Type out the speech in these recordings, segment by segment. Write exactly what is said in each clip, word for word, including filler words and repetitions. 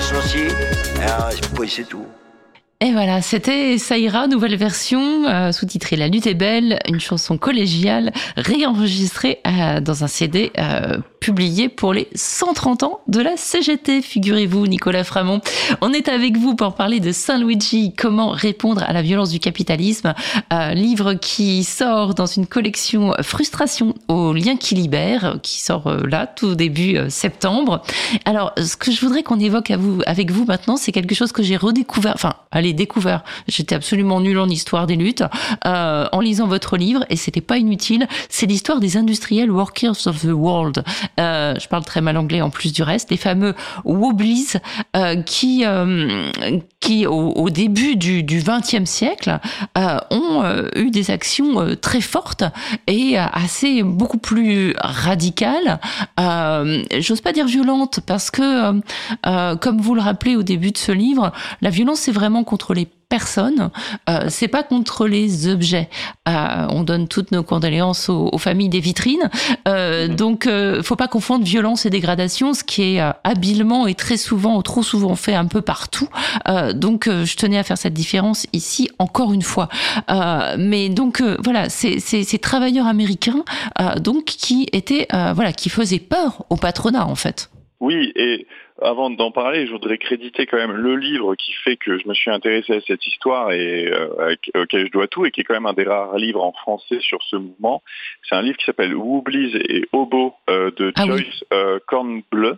associé, euh, puis c'est tout. Et voilà, c'était Ça ira, nouvelle version, euh, sous-titrée La lutte est belle, une chanson collégiale réenregistrée euh, dans un C D euh, publié pour les cent trente ans de la C G T, figurez-vous, Nicolas Framont. On est avec vous pour parler de Saint Luigi, comment répondre à la violence du capitalisme, euh, livre qui sort dans une collection Frustration aux liens qui libèrent, qui sort euh, là, tout début euh, septembre. Alors, ce que je voudrais qu'on évoque à vous, avec vous maintenant, c'est quelque chose que j'ai redécouvert, enfin, allez, découvert. J'étais absolument nulle en histoire des luttes euh, en lisant votre livre et c'était pas inutile. C'est l'histoire des industriels workers of the world. Euh, je parle très mal anglais en plus du reste. Les fameux Wobblies euh, qui, euh, qui au, au début du, du vingtième siècle euh, ont euh, eu des actions euh, très fortes et euh, assez beaucoup plus radicales. Euh, j'ose pas dire violentes parce que, euh, euh, comme vous le rappelez au début de ce livre, la violence c'est vraiment contre les personnes, euh, c'est pas contre les objets. Euh, on donne toutes nos condoléances aux, aux familles des vitrines. Euh, mmh. Donc, euh, faut pas confondre violence et dégradation, ce qui est euh, habilement et très souvent, ou trop souvent fait un peu partout. Euh, donc, euh, je tenais à faire cette différence ici encore une fois. Euh, mais donc, euh, voilà, c'est, c'est, ces travailleurs américains, euh, donc qui étaient, euh, voilà, qui faisaient peur au patronat en fait. Oui, et avant d'en parler, je voudrais créditer quand même le livre qui fait que je me suis intéressé à cette histoire et euh, auquel je dois tout, et qui est quand même un des rares livres en français sur ce mouvement. C'est un livre qui s'appelle Wobblies et Hobo euh, de ah Joyce oui. euh, Kornbluh.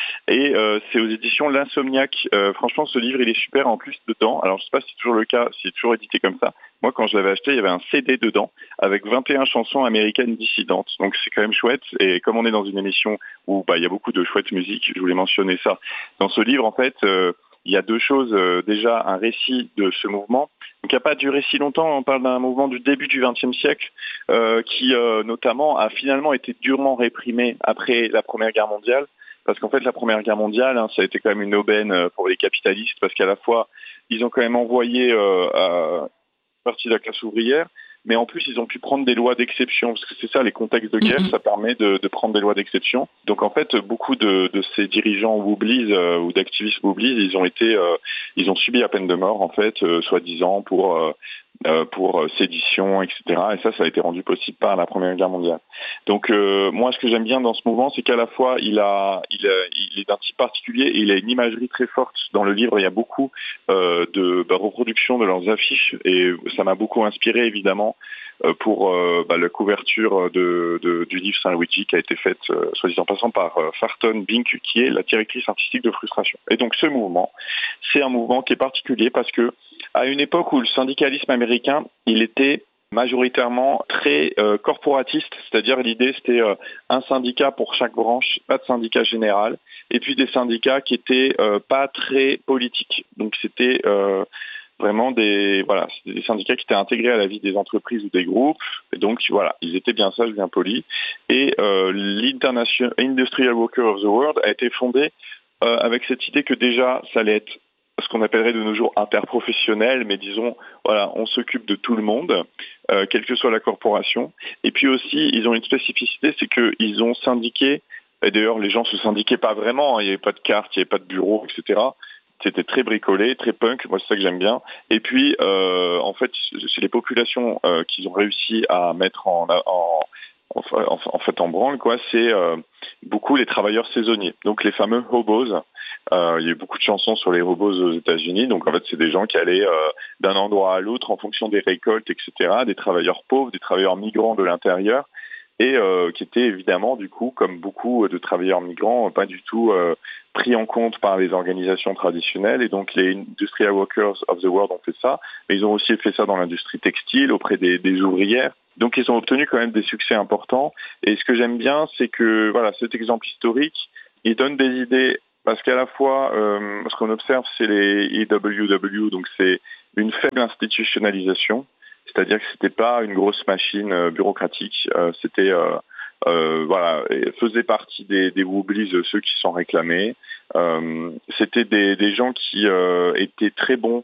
Et euh, c'est aux éditions L'Insomniaque. Euh, franchement, ce livre, il est super en plus dedans. Alors, je sais pas si c'est toujours le cas, si c'est toujours édité comme ça. Moi, quand je l'avais acheté, il y avait un C D dedans avec vingt et un chansons américaines dissidentes. Donc, c'est quand même chouette. Et comme on est dans une émission où bah, il y a beaucoup de chouettes musiques, je voulais mentionner ça. Dans ce livre, en fait, euh, il y a deux choses. Euh, déjà, un récit de ce mouvement. Donc, il n'y a pas duré si longtemps. On parle d'un mouvement du début du vingtième siècle euh, qui, euh, notamment, a finalement été durement réprimé après la Première Guerre mondiale. Parce qu'en fait, la Première Guerre mondiale, hein, ça a été quand même une aubaine pour les capitalistes, parce qu'à la fois, ils ont quand même envoyé euh, à une partie de la classe ouvrière, mais en plus, ils ont pu prendre des lois d'exception, parce que c'est ça, les contextes de guerre, ça permet de, de prendre des lois d'exception. Donc en fait, beaucoup de, de ces dirigeants Wobblies euh, ou d'activistes Wobblies, ils ont été, euh, ils ont subi la peine de mort, en fait, euh, soi-disant, pour... Euh, Euh, pour euh, sédition, et cetera. Et ça, ça a été rendu possible par la Première Guerre mondiale. Donc, euh, moi, ce que j'aime bien dans ce mouvement, c'est qu'à la fois, il a, il a, il est d'un type particulier et il a une imagerie très forte. Dans le livre, il y a beaucoup euh, de bah, reproductions de leurs affiches et ça m'a beaucoup inspiré, évidemment, euh, pour euh, bah, la couverture de, de, du livre Saint Luigi qui a été faite, euh, soit dit en passant, par euh, Farton Bink, qui est la directrice artistique de Frustration. Et donc, ce mouvement, c'est un mouvement qui est particulier parce que à une époque où le syndicalisme américain, il était majoritairement très euh, corporatiste, c'est-à-dire l'idée c'était euh, un syndicat pour chaque branche, pas de syndicat général, et puis des syndicats qui étaient euh, pas très politiques. Donc c'était euh, vraiment des voilà, c'était des syndicats qui étaient intégrés à la vie des entreprises ou des groupes, et donc voilà, ils étaient bien sages, bien polis. Et euh, l'International Industrial Workers of the World a été fondé euh, avec cette idée que déjà ça allait être ce qu'on appellerait de nos jours interprofessionnel, mais disons, voilà, on s'occupe de tout le monde, euh, quelle que soit la corporation. Et puis aussi, ils ont une spécificité, c'est qu'ils ont syndiqué, et d'ailleurs les gens se syndiquaient pas vraiment, hein, il n'y avait pas de carte, il n'y avait pas de bureau, et cetera. C'était très bricolé, très punk, moi c'est ça que j'aime bien. Et puis, euh, en fait, c'est les populations euh, qu'ils ont réussi à mettre en... en En, en fait, en branle, quoi, c'est euh, beaucoup les travailleurs saisonniers. Donc, les fameux hobos. Euh, il y a eu beaucoup de chansons sur les hobos aux États-Unis. Donc, en fait, c'est des gens qui allaient euh, d'un endroit à l'autre en fonction des récoltes, et cetera. Des travailleurs pauvres, des travailleurs migrants de l'intérieur, et euh, qui étaient évidemment, du coup, comme beaucoup de travailleurs migrants, pas du tout euh, pris en compte par les organisations traditionnelles. Et donc, les Industrial Workers of the World ont fait ça. Mais ils ont aussi fait ça dans l'industrie textile, auprès des, des ouvrières. Donc, ils ont obtenu quand même des succès importants. Et ce que j'aime bien, c'est que voilà, cet exemple historique, il donne des idées, parce qu'à la fois, euh, ce qu'on observe, c'est les E W W, donc c'est une faible institutionnalisation, c'est-à-dire que c'était pas une grosse machine euh, bureaucratique, euh, c'était euh, euh, voilà, faisait partie des, des Wobblies, ceux qui s'en réclamaient. Euh, c'était des, des gens qui euh, étaient très bons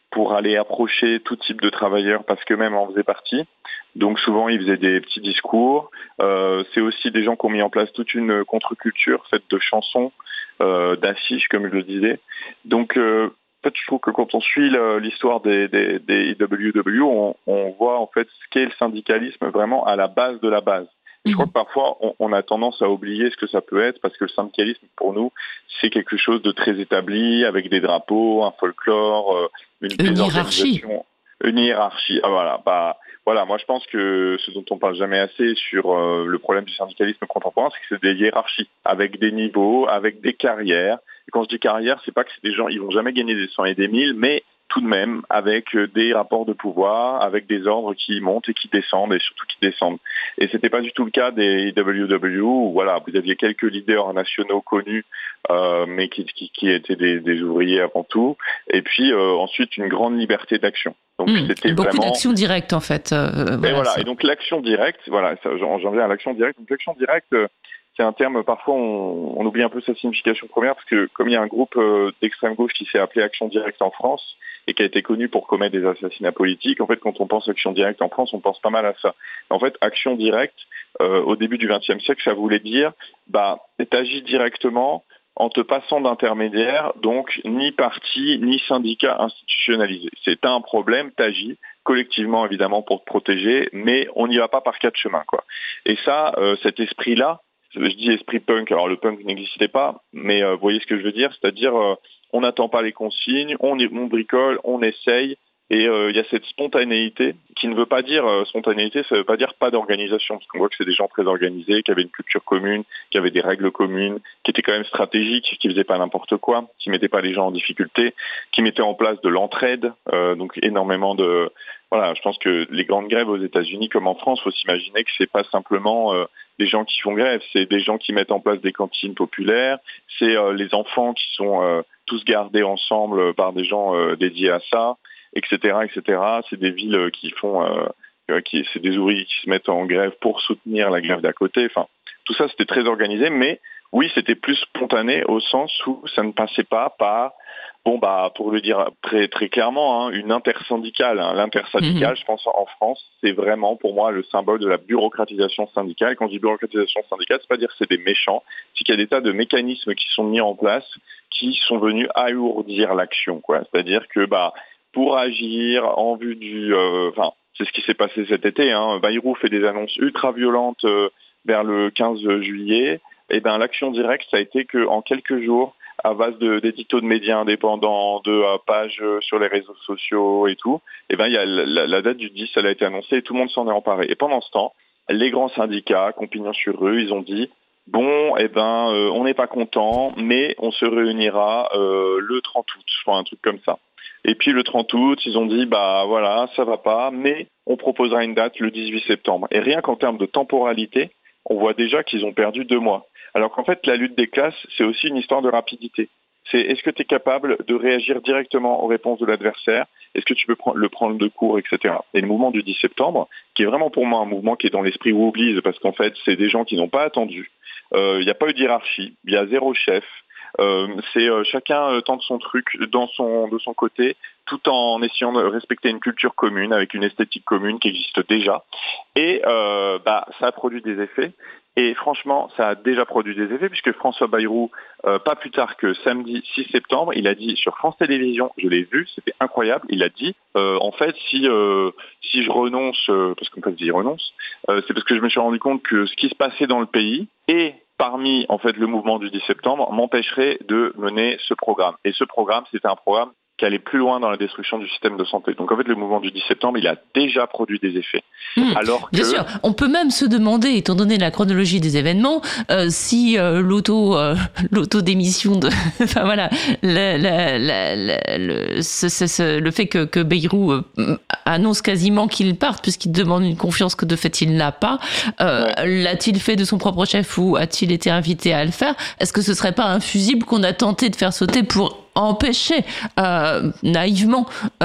pour aller approcher tout type de travailleurs parce qu'eux-mêmes en faisaient partie. Donc souvent, ils faisaient des petits discours. Euh, c'est aussi des gens qui ont mis en place toute une contre-culture faite de chansons, euh, d'affiches, comme je le disais. Donc, euh, en fait, je trouve que quand on suit l'histoire des, des, des I W W, on, on voit en fait ce qu'est le syndicalisme vraiment à la base de la base. Et je crois que parfois, on, on a tendance à oublier ce que ça peut être parce que le syndicalisme, pour nous, c'est quelque chose de très établi, avec des drapeaux, un folklore, euh, une, une hiérarchie. Une hiérarchie. Ah, voilà. Bah, voilà. Moi, je pense que ce dont on parle jamais assez sur euh, le problème du syndicalisme contemporain, c'est que c'est des hiérarchies, avec des niveaux, avec des carrières. Et quand je dis carrière, c'est pas que c'est des gens, ils vont jamais gagner des cent et des mille, mais tout de même avec des rapports de pouvoir, avec des ordres qui montent et qui descendent, et surtout qui descendent. Et c'était pas du tout le cas des I W W, où voilà, vous aviez quelques leaders nationaux connus, euh, mais qui, qui, qui étaient des, des ouvriers avant tout, et puis euh, ensuite une grande liberté d'action. Donc mmh, c'était beaucoup vraiment... d'action directe en fait. Euh, voilà, et voilà, ça. et donc l'action directe, voilà, j'en, j'en viens à l'action directe. Donc l'action directe, c'est un terme, parfois on, on oublie un peu sa signification première, parce que comme il y a un groupe euh, d'extrême gauche qui s'est appelé Action Directe en France, et qui a été connu pour commettre des assassinats politiques, en fait quand on pense Action Directe en France, on pense pas mal à ça. En fait, Action Directe, euh, au début du vingtième siècle, ça voulait dire, bah, t'agis directement en te passant d'intermédiaire, donc ni parti, ni syndicat institutionnalisé. C'est un problème, t'agis collectivement évidemment pour te protéger, mais on n'y va pas par quatre chemins, quoi. Et ça, euh, cet esprit-là, je dis esprit punk, alors le punk n'existait pas, mais euh, vous voyez ce que je veux dire, c'est-à-dire euh, on n'attend pas les consignes, on, on bricole, on essaye, et il euh, y a cette spontanéité qui ne veut pas dire euh, spontanéité, ça ne veut pas dire pas d'organisation, parce qu'on voit que c'est des gens très organisés, qui avaient une culture commune, qui avaient des règles communes, qui étaient quand même stratégiques, qui faisaient pas n'importe quoi, qui mettaient pas les gens en difficulté, qui mettaient en place de l'entraide, euh, donc énormément de... Voilà, je pense que les grandes grèves aux États-Unis comme en France, faut s'imaginer que c'est pas simplement euh, des gens qui font grève, c'est des gens qui mettent en place des cantines populaires, c'est euh, les enfants qui sont euh, tous gardés ensemble par des gens euh, dédiés à ça, et cetera, et cetera. C'est des villes qui font, euh, qui, c'est des ouvriers qui se mettent en grève pour soutenir la grève d'à côté. Enfin, tout ça c'était très organisé, mais oui, c'était plus spontané au sens où ça ne passait pas par, bon bah pour le dire très très clairement, hein, une intersyndicale. Hein. L'intersyndicale, mmh. je pense en France, c'est vraiment pour moi le symbole de la bureaucratisation syndicale. Quand je dis bureaucratisation syndicale, c'est pas dire que c'est des méchants, c'est qu'il y a des tas de mécanismes qui sont mis en place, qui sont venus alourdir l'action, quoi. C'est-à-dire que bah pour agir en vue du, enfin euh, c'est ce qui s'est passé cet été. Hein. Bayrou fait des annonces ultra violentes euh, vers le quinze juillet. Et ben l'action directe, ça a été qu'en quelques jours, à base de, d'éditos de médias indépendants, de euh, pages sur les réseaux sociaux et tout, et ben il y a la, la date du dix, elle a été annoncée et tout le monde s'en est emparé. Et pendant ce temps, les grands syndicats, compagnon sur rue, ils ont dit bon, eh ben euh, on n'est pas content, mais on se réunira euh, le trente août, je crois un truc comme ça. Et puis le trente août, ils ont dit bah voilà, ça va pas, mais on proposera une date le dix-huit septembre. Et rien qu'en termes de temporalité, on voit déjà qu'ils ont perdu deux mois. Alors qu'en fait, la lutte des classes, c'est aussi une histoire de rapidité. C'est est-ce que tu es capable de réagir directement aux réponses de l'adversaire? Est-ce que tu peux le prendre de court, et cetera. Et le mouvement du dix septembre, qui est vraiment pour moi un mouvement qui est dans l'esprit Wobblies, parce qu'en fait, c'est des gens qui n'ont pas attendu. Il euh, n'y a pas eu de hiérarchie, il y a zéro chef. Euh, c'est euh, chacun euh, tente son truc dans son, de son côté, tout en essayant de respecter une culture commune, avec une esthétique commune qui existe déjà. Et euh, bah, ça a produit des effets. Et franchement, ça a déjà produit des effets, puisque François Bayrou, euh, pas plus tard que samedi six septembre, il a dit sur France Télévisions, je l'ai vu, c'était incroyable, il a dit, euh, en fait, si euh, si je renonce, euh, parce qu'en fait, j'y renonce, euh, c'est parce que je me suis rendu compte que ce qui se passait dans le pays, et parmi, en fait, le mouvement du dix septembre, m'empêcherait de mener ce programme. Et ce programme, c'était un programme qui allait plus loin dans la destruction du système de santé. Donc en fait, le mouvement du dix septembre, il a déjà produit des effets. Mmh, Alors que... Bien sûr, on peut même se demander, étant donné la chronologie des événements, euh, si euh, l'auto, euh, l'auto-démission de... enfin voilà, la, la, la, la, le, ce, ce, ce, le fait que, que Bayrou euh, annonce quasiment qu'il parte, puisqu'il demande une confiance que de fait il n'a pas, euh, ouais. l'a-t-il fait de son propre chef ou a-t-il été invité à le faire? Est-ce que ce serait pas un fusible qu'on a tenté de faire sauter pour empêcher euh, naïvement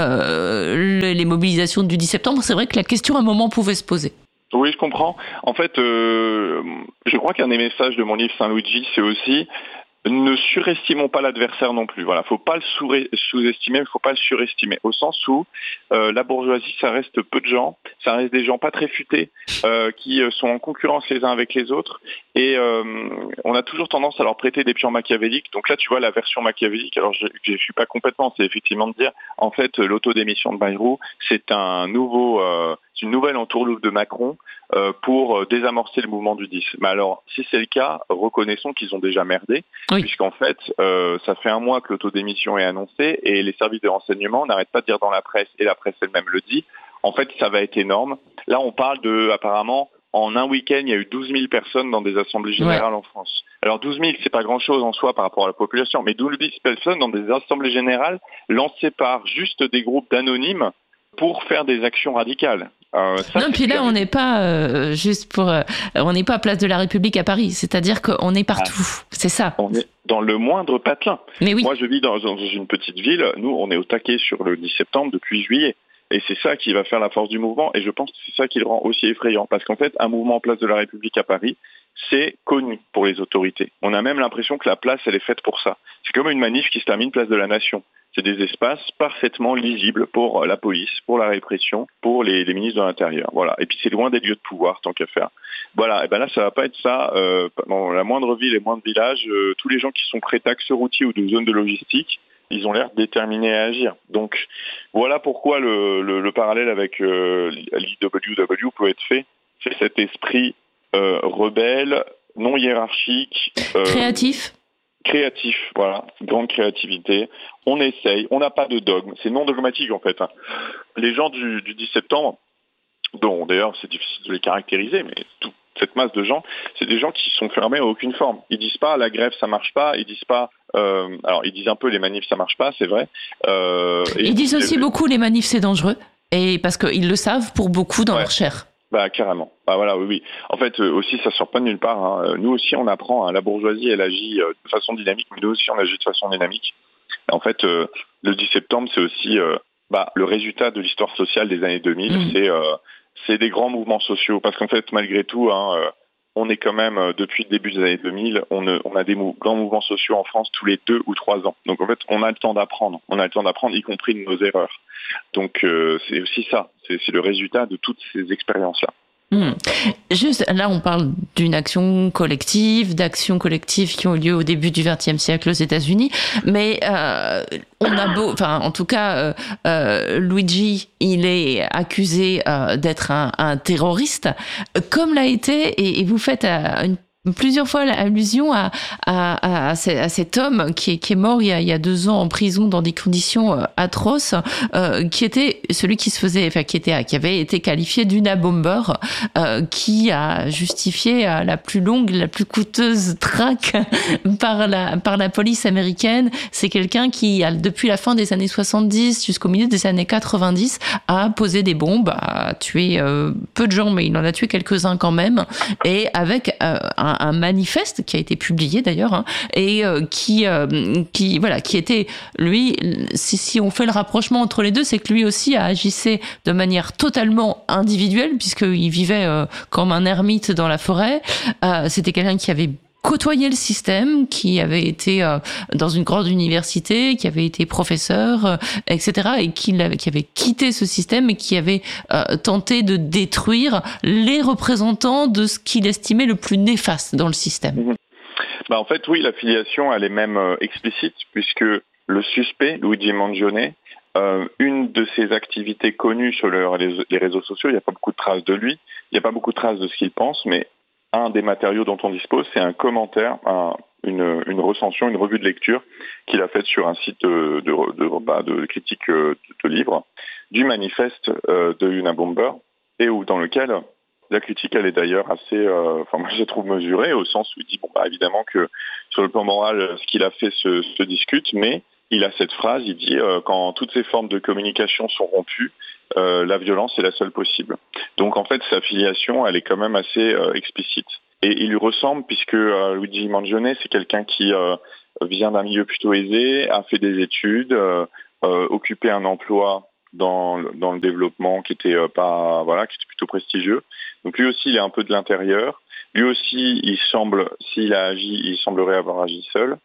euh, les, les mobilisations du dix septembre? C'est vrai que la question à un moment pouvait se poser. Oui, je comprends. En fait, euh, je crois qu'un des messages de mon livre Saint-Luigi, c'est aussi Ne surestimons pas l'adversaire non plus. Voilà, faut pas le sous-estimer, il faut pas le surestimer. Au sens où euh, la bourgeoisie, ça reste peu de gens, ça reste des gens pas très futés, euh, qui euh, sont en concurrence les uns avec les autres, et euh, on a toujours tendance à leur prêter des plans machiavéliques. Donc là, tu vois la version machiavélique. Alors je, je suis pas complètement, c'est effectivement de dire, en fait, l'autodémission de Bayrou, c'est un nouveau, euh, c'est une nouvelle entourloupe de Macron. Euh, pour désamorcer le mouvement du dix. Mais alors, si c'est le cas, reconnaissons qu'ils ont déjà merdé, oui. Puisqu'en fait, euh, ça fait un mois que l'autodémission est annoncée et les services de renseignement n'arrêtent pas de dire dans la presse, et la presse elle-même le dit, en fait, ça va être énorme. Là, on parle de, apparemment, en un week-end, il y a eu douze mille personnes dans des assemblées générales ouais. en France. Alors douze mille, c'est pas grand-chose en soi par rapport à la population, mais douze mille personnes dans des assemblées générales lancées par juste des groupes d'anonymes pour faire des actions radicales. Euh, ça, non, puis là, on n'est pas euh, juste pour, euh, on n'est pas à Place de la République à Paris. C'est-à-dire qu'on est partout. Ah, c'est ça. On est dans le moindre patelin. Mais oui. Moi, je vis dans, dans une petite ville. Nous, on est au taquet sur le dix septembre depuis juillet. Et c'est ça qui va faire la force du mouvement. Et je pense que c'est ça qui le rend aussi effrayant. Parce qu'en fait, un mouvement Place de la République à Paris, c'est connu pour les autorités. On a même l'impression que la place, elle est faite pour ça. C'est comme une manif qui se termine Place de la Nation. C'est des espaces parfaitement lisibles pour la police, pour la répression, pour les, les ministres de l'Intérieur. Voilà. Et puis c'est loin des lieux de pouvoir, tant qu'à faire. Voilà. Et ben là, ça va pas être ça. Euh, dans la moindre ville et moindre village, euh, tous les gens qui sont près d'axes routiers ou de zones de logistique, ils ont l'air déterminés à agir. Donc voilà pourquoi le, le, le parallèle avec euh, l'I W W peut être fait. C'est cet esprit euh, rebelle, non hiérarchique, euh, créatif. Créatif, voilà, grande créativité. On essaye, on n'a pas de dogme, c'est non dogmatique en fait. Les gens du, du dix septembre, dont d'ailleurs c'est difficile de les caractériser, mais toute cette masse de gens, c'est des gens qui sont fermés à aucune forme. Ils disent pas la grève ça marche pas, ils disent pas, euh, alors ils disent un peu les manifs ça marche pas, c'est vrai. Euh, ils, ils disent aussi les... beaucoup les manifs c'est dangereux, et parce qu'ils le savent pour beaucoup dans ouais. leur chair. Bah carrément. Bah voilà, oui, oui. En fait, euh, aussi, ça sort pas de nulle part. Hein. Nous aussi, on apprend. Hein. La bourgeoisie, elle agit euh, de façon dynamique, mais nous aussi, on agit de façon dynamique. En fait, euh, le dix septembre, c'est aussi euh, bah, le résultat de l'histoire sociale des années deux mille. Mmh. C'est, euh, c'est des grands mouvements sociaux. Parce qu'en fait, malgré tout, hein, euh, on est quand même, euh, depuis le début des années deux mille, on, euh, on a des mou- grands mouvements sociaux en France tous les deux ou trois ans. Donc en fait, on a le temps d'apprendre. On a le temps d'apprendre, y compris de nos erreurs. Donc euh, c'est aussi ça. C'est, c'est le résultat de toutes ces expériences-là. Mmh. Juste, là, on parle d'une action collective, d'actions collectives qui ont eu lieu au début du vingtième siècle aux États-Unis, mais euh, on a beau, enfin, en tout cas, euh, euh, Luigi, il est accusé euh, d'être un, un terroriste, comme l'a été, et, et vous faites euh, une plusieurs fois allusion à, à, à, à cet homme qui est, qui est mort il y, a, il y a deux ans en prison dans des conditions euh, atroces, euh, qui était celui qui se faisait, enfin qui était, qui avait été qualifié d'unabomber, euh, qui a justifié euh, la plus longue, la plus coûteuse traque par la par la police américaine. C'est quelqu'un qui, a, depuis la fin des années soixante-dix jusqu'au milieu des années quatre-vingt-dix, a posé des bombes, a tué euh, peu de gens, mais il en a tué quelques-uns quand même, et avec euh, un un manifeste qui a été publié d'ailleurs, hein, et euh, qui, euh, qui, voilà, qui était, lui, si, si on fait le rapprochement entre les deux, c'est que lui aussi a agissé de manière totalement individuelle, puisqu'il vivait euh, comme un ermite dans la forêt. Euh, c'était quelqu'un qui avait côtoyer le système, qui avait été euh, dans une grande université, qui avait été professeur, euh, et cetera, et qui, qui avait quitté ce système et qui avait euh, tenté de détruire les représentants de ce qu'il estimait le plus néfaste dans le système. Mmh. Bah en fait, oui, l'affiliation, elle est même euh, explicite, puisque le suspect, Luigi Mangione, euh, une de ses activités connues sur le, les, les réseaux sociaux, il n'y a pas beaucoup de traces de lui, il n'y a pas beaucoup de traces de ce qu'il pense, mais un des matériaux dont on dispose, c'est un commentaire, un, une, une recension, une revue de lecture qu'il a faite sur un site de, de, de, bah, de critique de, de livres, du manifeste euh, de Unabomber, et où, dans lequel la critique, elle est d'ailleurs assez, euh, enfin moi je la trouve mesurée, au sens où il dit, bon bah évidemment que sur le plan moral, ce qu'il a fait se, se discute, mais il a cette phrase, il dit euh, quand toutes ces formes de communication sont rompues, euh, la violence est la seule possible. Donc en fait, sa filiation, elle est quand même assez euh, explicite. Et il lui ressemble puisque euh, Luigi Mangione, c'est quelqu'un qui euh, vient d'un milieu plutôt aisé, a fait des études, euh, euh, occupé un emploi dans, dans le développement qui était euh, pas, voilà, qui était plutôt prestigieux. Donc lui aussi, il est un peu de l'intérieur. Lui aussi, il semble, s'il a agi, il semblerait avoir agi seul.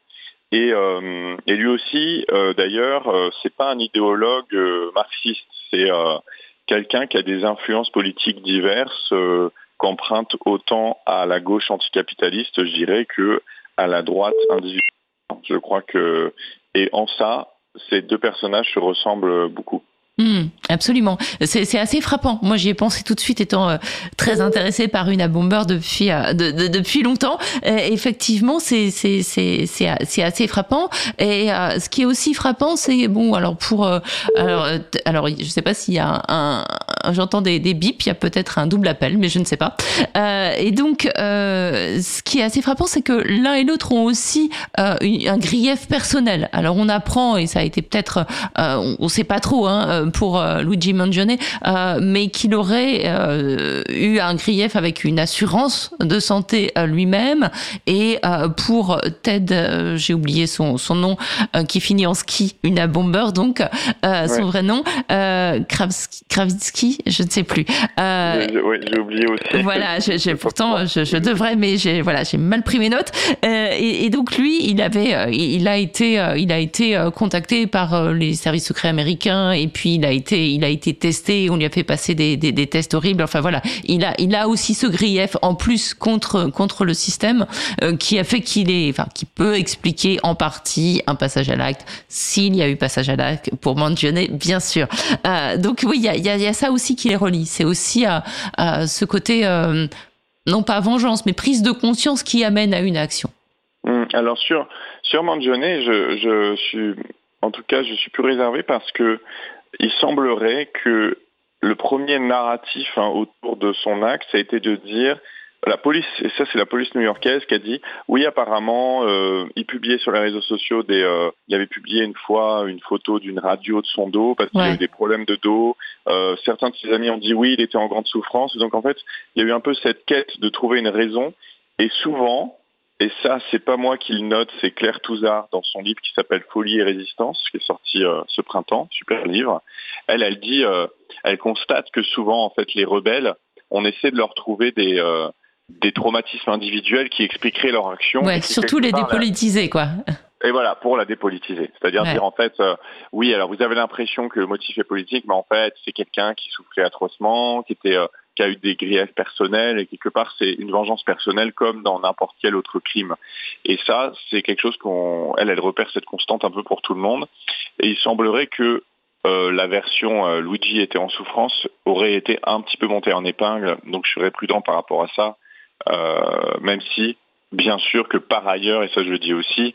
Et, euh, et lui aussi, euh, d'ailleurs, euh, c'est pas un idéologue euh, marxiste, c'est euh, quelqu'un qui a des influences politiques diverses, euh, qu'emprunte autant à la gauche anticapitaliste, je dirais, que à la droite individuelle. Je crois que, et en ça, ces deux personnages se ressemblent beaucoup. Mmh, absolument. C'est, c'est assez frappant. Moi, j'y ai pensé tout de suite, étant euh, très intéressée par Una Bomber depuis euh, de, de, depuis longtemps. Et effectivement, c'est c'est c'est c'est c'est assez frappant. Et euh, ce qui est aussi frappant, c'est bon. Alors pour euh, alors euh, alors je sais pas s'il y a un, un j'entends des des bips. Il y a peut-être un double appel, mais je ne sais pas. Euh, et donc, euh, ce qui est assez frappant, c'est que l'un et l'autre ont aussi euh, un grief personnel. Alors on apprend, et ça a été peut-être, euh, on, on sait pas trop, hein. Pour euh, Luigi Mangione, euh, mais qu'il aurait euh, eu un grief avec une assurance de santé euh, lui-même. Et euh, pour Ted, euh, j'ai oublié son, son nom, euh, qui finit en ski, Una Bomber, donc, euh, ouais. Son vrai nom, euh, Kravitsky, Kravitsky, je ne sais plus. Euh, j'ai, oui, j'ai oublié aussi. Voilà, j'ai, j'ai, pourtant, je, je devrais, mais j'ai, voilà, j'ai mal pris mes notes. Euh, et, et donc, lui, il avait, il a été, il a été contacté par les services secrets américains, et puis il a été, il a été testé, on lui a fait passer des, des, des tests horribles. Enfin voilà, il a, il a aussi ce grief en plus contre, contre le système euh, qui a fait qu'il est, enfin, qui peut expliquer en partie un passage à l'acte, s'il y a eu passage à l'acte pour Mangione, bien sûr. Euh, donc oui, il y a, il y a, il y a ça aussi qui les relie. C'est aussi à, à ce côté, euh, non pas vengeance, mais prise de conscience qui amène à une action. Alors sur, sur Mangione, je, je suis, en tout cas, je suis plus réservé parce que il semblerait que le premier narratif hein, autour de son acte, ça a été de dire, la police, et ça c'est la police new-yorkaise qui a dit, oui apparemment, euh, il publiait sur les réseaux sociaux, des, euh, il avait publié une fois une photo d'une radio de son dos parce qu'il ouais. a eu des problèmes de dos. Euh, certains de ses amis ont dit oui, il était en grande souffrance. Donc en fait, il y a eu un peu cette quête de trouver une raison. Et souvent, et ça, c'est pas moi qui le note, c'est Claire Touzard dans son livre qui s'appelle Folie et résistance, qui est sorti euh, ce printemps, super livre. Elle, elle dit, euh, elle constate que souvent, en fait, les rebelles, on essaie de leur trouver des euh, des traumatismes individuels qui expliqueraient leur action. Ouais, surtout les dépolitiser, la... quoi. Et voilà, pour la dépolitiser. C'est-à-dire ouais. dire, en fait, euh, oui, alors vous avez l'impression que le motif est politique, mais en fait, c'est quelqu'un qui souffrait atrocement, qui était... Euh, qui a eu des griefs personnels et quelque part c'est une vengeance personnelle comme dans n'importe quel autre crime. Et ça, c'est quelque chose qu'on, elle, elle repère cette constante un peu pour tout le monde. Et il semblerait que euh, la version euh, Luigi était en souffrance aurait été un petit peu montée en épingle. Donc je serais prudent par rapport à ça, euh, même si, bien sûr que par ailleurs, et ça je le dis aussi,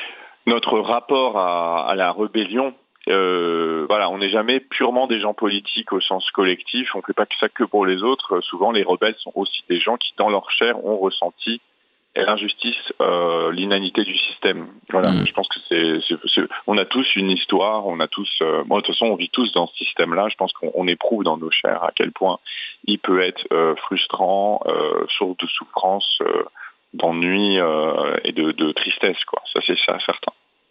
notre rapport à, à la rébellion, Euh, voilà, on n'est jamais purement des gens politiques au sens collectif, on ne fait pas que ça que pour les autres. Souvent, les rebelles sont aussi des gens qui, dans leur chair, ont ressenti l'injustice, euh, l'inanité du système. Voilà, mmh. je pense que c'est, c'est, c'est, on a tous une histoire, on a tous, euh, bon, de toute façon, on vit tous dans ce système-là. Je pense qu'on on éprouve dans nos chairs à quel point il peut être euh, frustrant, euh, source de souffrance, euh, d'ennui euh, et de, de tristesse, quoi. Ça, c'est ça, certain.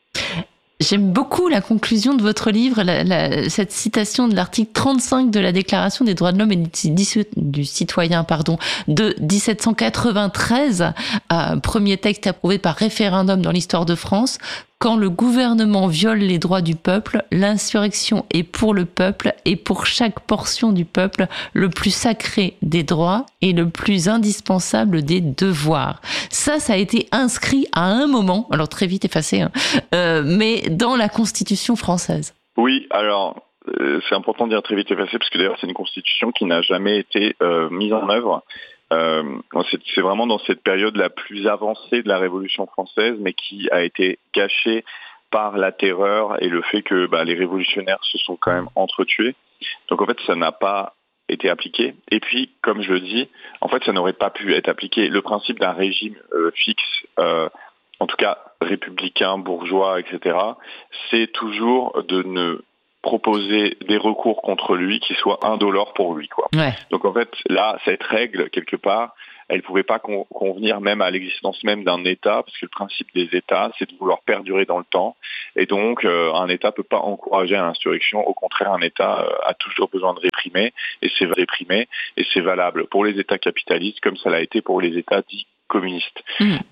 J'aime beaucoup la conclusion de votre livre, la, la, cette citation de l'article trente-cinq de la Déclaration des droits de l'homme et du citoyen pardon, de dix-sept cent quatre-vingt-treize, euh, premier texte approuvé par référendum dans l'histoire de France. Quand le gouvernement viole les droits du peuple, l'insurrection est pour le peuple et pour chaque portion du peuple le plus sacré des droits et le plus indispensable des devoirs. Ça, ça a été inscrit à un moment, alors très vite effacé, hein, euh, mais dans la Constitution française. Oui, alors euh, c'est important de dire très vite effacé parce que d'ailleurs c'est une Constitution qui n'a jamais été euh, mise en œuvre. Euh, c'est, c'est vraiment dans cette période la plus avancée de la Révolution française, mais qui a été gâchée par la terreur et le fait que bah, les révolutionnaires se sont quand même entretués. Donc en fait, ça n'a pas été appliqué. Et puis, comme je le dis, en fait, ça n'aurait pas pu être appliqué. Le principe d'un régime euh, fixe, euh, en tout cas républicain, bourgeois, et cetera, c'est toujours de ne proposer des recours contre lui qui soient indolores pour lui, quoi. Ouais. Donc en fait, là, cette règle, quelque part, elle ne pouvait pas con- convenir même à l'existence même d'un État, parce que le principe des États, c'est de vouloir perdurer dans le temps. Et donc, euh, un État ne peut pas encourager à l'insurrection. Au contraire, un État euh, a toujours besoin de réprimer, et c'est réprimer, et c'est valable pour les États capitalistes, comme ça l'a été pour les États dits communistes. Mmh.